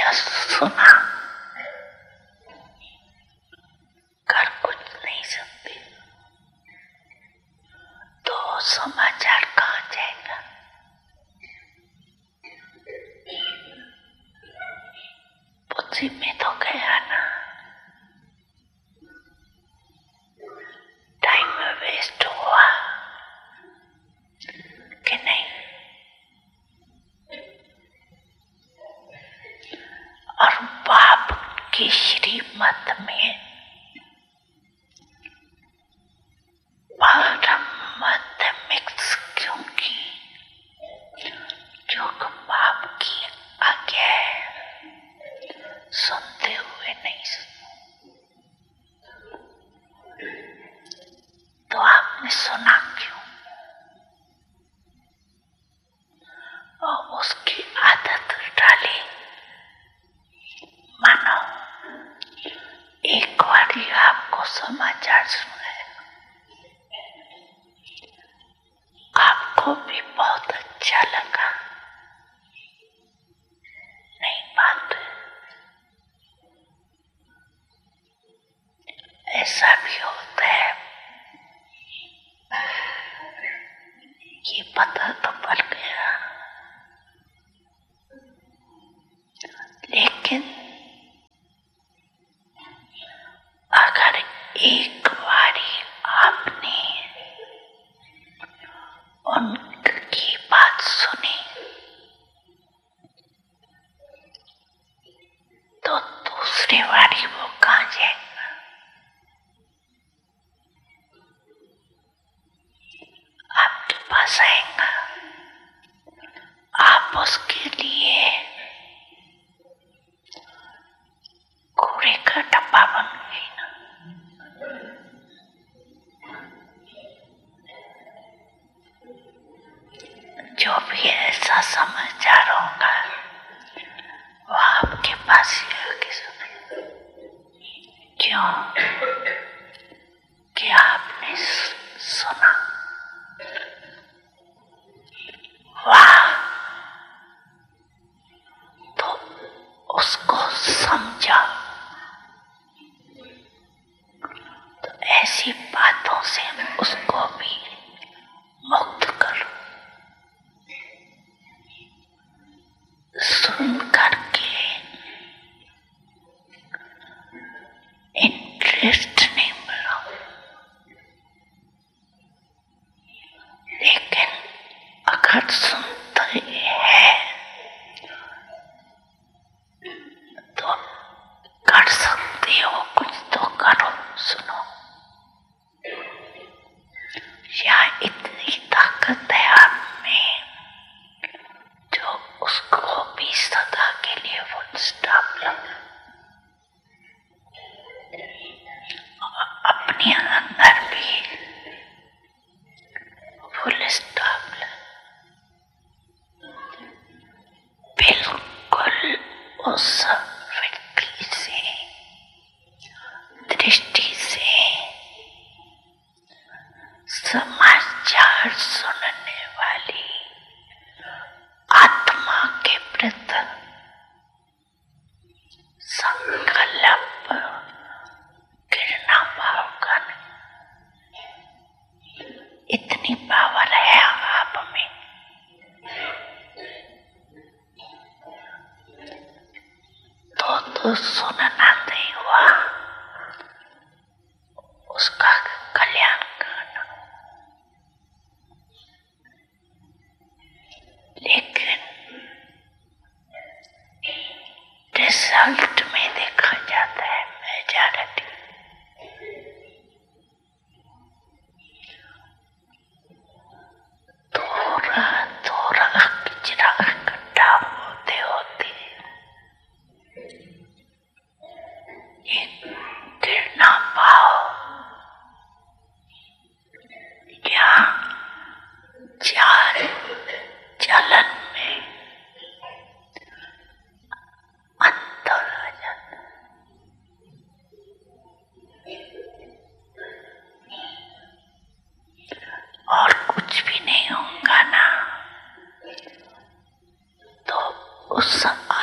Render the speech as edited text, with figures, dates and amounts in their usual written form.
बस सुना कर कुछ नहीं सकते तो समाचार कहाँ जाएगा। बुद्धि में तो गया ना, टाइम वेस्ट हुआ कि नहीं। और बाप की श्रीमत में परम मध्य मिक्स क्योंकि जो बाप की आज्ञा है सुनते हुए नहीं सुनो, तो आपने सुना क्यों? और उसकी आदत डाली। मानो एक बार ही आपको समाचार सुनाया, आपको भी बहुत अच्छा लगा, नहीं बात ऐसा भी होता है। ये पता तो पड़ गया, लेकिन अगर एक बारी आपने उनकी बात सुनी तो दूसरी बारी वो कहाँ जाएगा? आपके पास आएगा। आप उसके लिए कूड़े का डब्बा बन गई ना। जो भी ऐसा समाचार होगा वो आपके पास ही आके सुने। क्यों? कि आपने सुना, वाह, तो उसको समझा। तो ऐसी बातों से उसको भी मुक्त करो। सुन करके इंटरेस्ट नहीं मिला, लेकिन अगर सुनते हैं तो कर सकते हो, कुछ तो करो, सुनो। या इतनी ताकत है आप में जो उसको भी सदा के लिए फुल स्टॉप लगा, अपने अंदर भी फुल स्टॉप लगा। बिल्कुल उस व्यक्ति से, दृष्टि से समाचार सुनने वाली आत्मा के प्रति संकल्प घृणा भाव का नहीं। इतनी पावर है आप में। तो सुनना नहीं हुआ, उसका कल्याण करना। लेकिन रिजल्ट में देखा जाता है मेजॉरिटी थोड़ा कचरा इकट्ठा होते होते एक घृणा भाव या चलन में अंतर आ जाता है। और कुछ भी नहीं होगा ना, तो उस